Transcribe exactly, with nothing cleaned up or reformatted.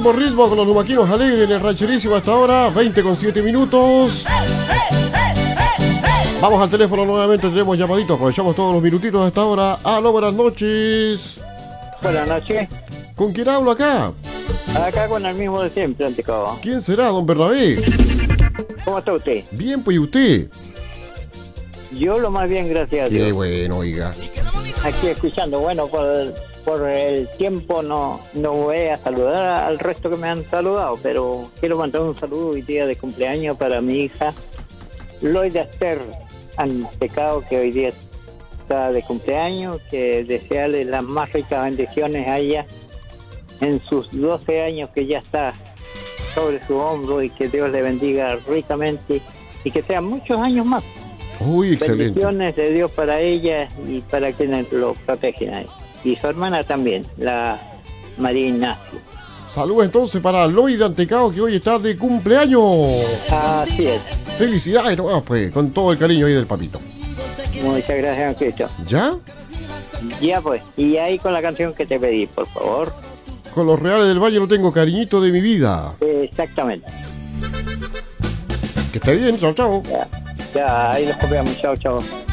ritmo, ritmo con los lumaquinos alegres en el rancherísimo hasta ahora, veinte con siete minutos. Vamos al teléfono nuevamente, tenemos llamaditos, aprovechamos todos los minutitos hasta ahora. Aló, buenas noches. Buenas noches. ¿Con quién hablo acá? Acá con el mismo de siempre, Antecado. ¿Quién será, don Bernabé? ¿Cómo está usted? Bien, pues, ¿y usted? Yo lo más bien, gracias a Dios. Qué bueno, oiga. Aquí escuchando, bueno, por el, por el tiempo no, no voy a saludar al resto que me han saludado, pero quiero mandar un saludo hoy día de cumpleaños para mi hija, Loida Esther Antecado, que hoy día está de cumpleaños, que desearle las más ricas bendiciones a ella en sus doce años que ya está sobre su hombro, y que Dios le bendiga ricamente y que sean muchos años más. Uy, excelente. Bendiciones de Dios para ella y para quienes lo protegen a él. Y su hermana también, la María Ignacio. Saludos entonces para Loida Antecao, que hoy está de cumpleaños. Así es. Felicidades, no, pues, con todo el cariño ahí del papito. Muchas gracias, Cristo. ¿Ya? Ya pues, y ahí con la canción que te pedí, por favor. Con los Reales del Valle no tengo cariñito de mi vida. Exactamente. Que esté bien, chao, chao. Ya, ya ahí los copiamos, chao, chao.